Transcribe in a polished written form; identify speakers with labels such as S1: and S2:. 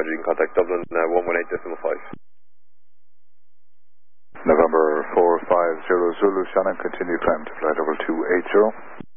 S1: Roger, you can contact Dublin 118.5.
S2: November 450 Zulu, Shannon, continue climb to flight level 280.